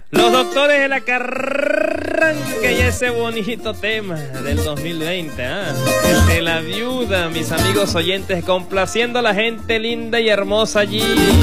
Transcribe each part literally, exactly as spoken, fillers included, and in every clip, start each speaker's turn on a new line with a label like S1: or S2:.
S1: Los Doctores de la Carranca y ese bonito tema del dos mil veinte, ¿ah? El de la viuda, mis amigos oyentes, complaciendo a la gente linda y hermosa allí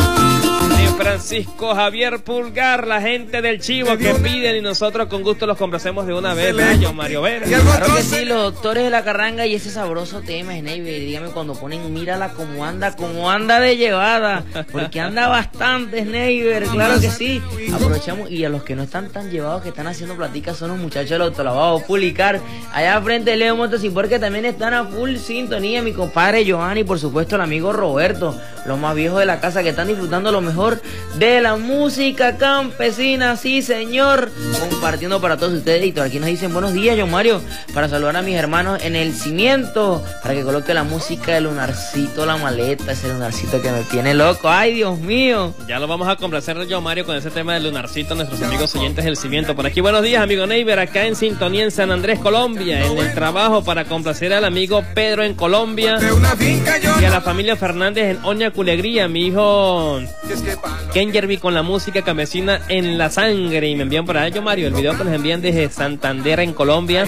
S1: de Francisco Javier Pulgar, la gente del Chivo que piden y nosotros con gusto los complacemos de una vez, ¿no? Mario Vera.
S2: Claro que sí, Los Doctores de la Carranga y ese sabroso tema, Sneider. Dígame cuando ponen, mírala cómo anda, cómo anda de llevada, porque anda bastante, Sneider, claro que sí. Aprovechamos, y a los que no están tan llevados, que están haciendo platicas, son los muchachos del autolavado Pulicar, allá frente de Leo Motosimpor, que también están a full sintonía, mi compadre Johanny y por supuesto el amigo Roberto, los más viejos de la casa, que están disfrutando lo mejor de la música campesina, sí señor, compartiendo para todos ustedes. Y aquí nos dicen buenos días, John Mario, para saludar a mis hermanos en el cimiento, para que coloque la música de Lunarcito, la maleta, ese Lunarcito que me tiene loco, ay Dios mío.
S1: Ya lo vamos a complacer, John Mario, con ese tema de Lunarcito, nuestros amigos oyentes del cimiento. Por aquí buenos días, amigo Neighbor, acá en sintonía en San Andrés, Colombia, en el trabajo, para complacer al amigo Pedro en Colombia y a la familia Fernández en Oña Culegría, mi hijo Kenjerby con la música campesina en la sangre. Y me envían por allá, Mario, el video que nos envían desde Santander en Colombia,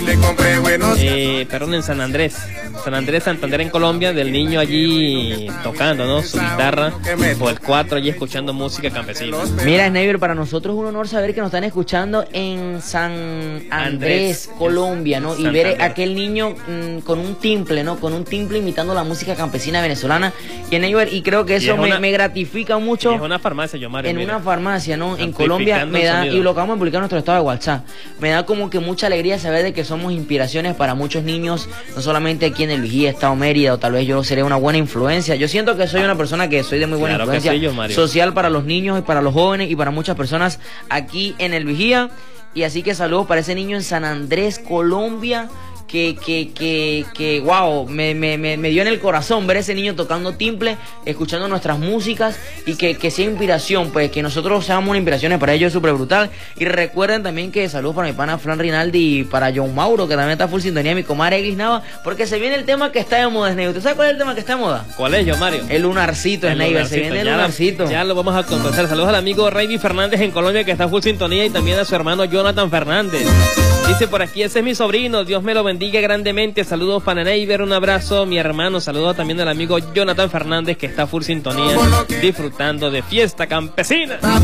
S1: eh, perdón, en San Andrés San Andrés, Santander en Colombia, del niño allí tocando, ¿no?, su guitarra o el cuatro allí escuchando música campesina.
S2: Mira, Sneider, para nosotros es un honor saber que nos están escuchando en San Andrés, Andrés Colombia, ¿no? Y Santander. Ver a aquel niño mmm, con un timple, ¿no? Con un timple imitando la música campesina venezolana. Y, Sneider, y creo que eso me, una, me gratifica mucho.
S1: Es una farmacia, yo, Mario,
S2: en
S1: mira.
S2: una farmacia, ¿no? En Colombia me da, y lo acabamos de publicar en nuestro estado de WhatsApp, me da como que mucha alegría saber de que somos inspiraciones para muchos niños, no solamente aquí en el Vigía, Estado Mérida, o tal vez yo seré una buena influencia. Yo siento que soy una persona que soy de muy buena claro influencia sí, yo, social para los niños y para los jóvenes y para muchas personas aquí en el Vigía. Y así que saludos para ese niño en San Andrés, Colombia, que, que, que, que wow, me, me, me, me dio en el corazón ver a ese niño tocando timple, escuchando nuestras músicas, y que, que sea inspiración, pues que nosotros seamos una inspiración para ellos, es súper brutal. Y recuerden también que saludos para mi pana Fran Rinaldi y para John Mauro, que también está full sintonía, mi comadre Eglis Nava, porque se viene el tema que está de moda, Sneider. ¿Usted sabe cuál es el tema que está de moda?
S1: ¿Cuál es, John Mario?
S2: El Lunarcito, Sneider, se viene el ya Lunarcito.
S1: La, ya lo vamos a conocer. Saludos al amigo Reyby Fernández en Colombia, que está full sintonía, y también a su hermano Jonathan Fernández. Dice por aquí, ese es mi sobrino, Dios me lo bendiga grandemente. Saludos para Neighbor, un abrazo, mi hermano. Saludos también al amigo Jonathan Fernández, que está full sintonía, disfrutando de fiesta campesina.
S2: Claro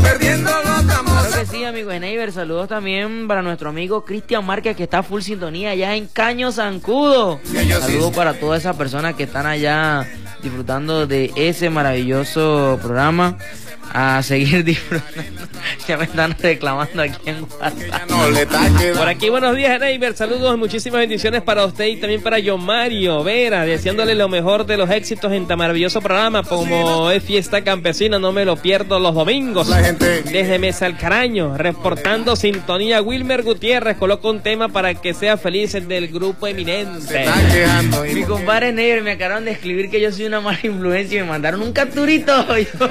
S2: que sí, amigo Neighbor. Saludos también para nuestro amigo Cristian Márquez, que está full sintonía allá en Caño Zancudo. Saludos para todas esas personas que están allá disfrutando de ese maravilloso programa. A seguir disfrutando. Ya me están reclamando aquí en WhatsApp.
S1: Por aquí, buenos días, Neighbor. Saludos, muchísimas bendiciones para usted y también para John Mario Vera, deseándole lo mejor de los éxitos en tan maravilloso programa como es Fiesta Campesina. No me lo pierdo los domingos. Desde Mesa al Caraño, reportando sintonía. Wilmer Gutiérrez coloca un tema para que sea feliz del grupo Eminente.
S2: Mi compadre Neighbor, me acabaron de escribir que yo soy una mala influencia y me mandaron un capturito.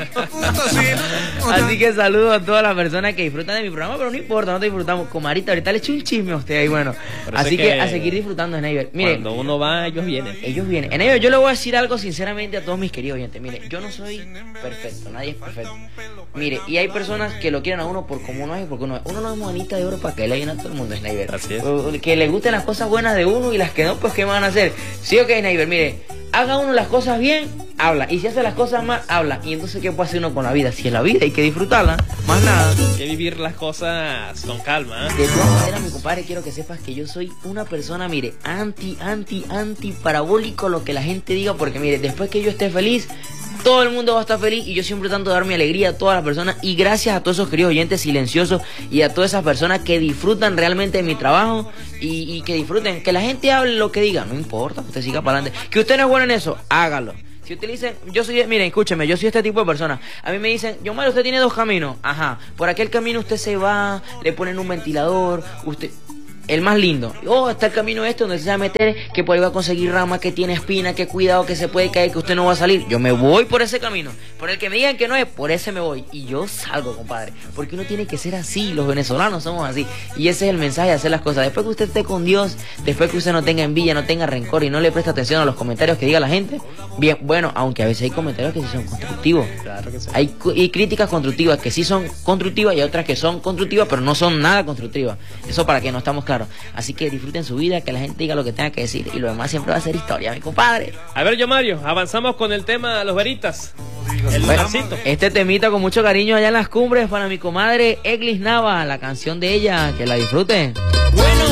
S2: Así que saludos a todas las personas que disfrutan de mi programa, pero no importa, no te disfrutamos. Comarita, ahorita le echo un chisme a usted ahí, bueno. Así que, que a seguir disfrutando, Sneider. Mire,
S1: cuando uno va, ellos vienen.
S2: Ellos vienen. Sneider, yo le voy a decir algo sinceramente a todos mis queridos oyentes. Mire, yo no soy perfecto, nadie es perfecto. Mire, y hay personas que lo quieren a uno por como uno es y porque uno es. Uno no es monita de oro para que le den a todo el mundo, Sneider.
S1: Así es.
S2: Que le gusten las cosas buenas de uno y las que no, pues ¿qué van a hacer? Sí o qué, Sneider, mire. Haga uno las cosas bien, habla. Y si hace las cosas mal, habla. Y entonces, ¿qué puede hacer uno con la vida? Si es la vida, hay que disfrutarla. Más nada.
S1: Hay que vivir las cosas con calma, ¿eh?
S2: De todas maneras, mi compadre, quiero que sepas que yo soy una persona, mire, anti, anti, anti parabólico lo que la gente diga. Porque, mire, después que yo esté feliz, todo el mundo va a estar feliz. Y yo siempre trato de dar mi alegría a todas las personas. Y gracias a todos esos queridos oyentes silenciosos y a todas esas personas que disfrutan realmente de mi trabajo. Y, y que disfruten, que la gente hable lo que diga, no importa, usted siga para adelante. Que usted no es bueno en eso, hágalo. Si usted le dice, yo soy, miren, escúcheme, yo soy este tipo de persona. A mí me dicen, yo Mario, usted tiene dos caminos. Ajá, por aquel camino usted se va, le ponen un ventilador, usted... el más lindo. Oh, está el camino este donde se va a meter, que por ahí va a conseguir rama, que tiene espina, que cuidado, que se puede caer, que usted no va a salir. Yo me voy por ese camino. Por el que me digan que no es, por ese me voy. Y yo salgo, compadre. Porque uno tiene que ser así. Los venezolanos somos así. Y ese es el mensaje de hacer las cosas. Después que usted esté con Dios, después que usted no tenga envidia, no tenga rencor y no le preste atención a los comentarios que diga la gente. Bien, bueno, aunque a veces hay comentarios que sí son constructivos.
S1: Claro que sí.
S2: Hay y críticas constructivas que sí son constructivas y otras que son constructivas, pero no son nada constructivas. Eso para que no estamos claros. Así que disfruten su vida, que la gente diga lo que tenga que decir y lo demás siempre va a ser historia, mi compadre.
S1: A ver, yo Mario, avanzamos con el tema de los veritas. El
S2: bueno, este temita con mucho cariño allá en las cumbres para mi comadre Eglis Nava, la canción de ella, que la disfruten.